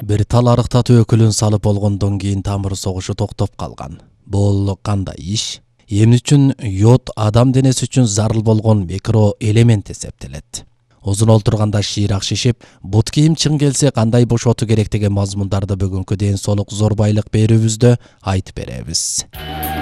Бир тал арыктатуу өкүлүн салып болгондон кийин тамыр согушу токтоп калган. Бул кандай иш? Эмне үчүн йод адам денеси үчүн зарыл болгон микроэлемент эсептелет? Узун олтурганда шыйрак шишип, бут кийим чың келсе кандай бошотуу керек деген мазмундарды бүгүнкү ден соолук зор байлык берүүбүздө айтып беребиз.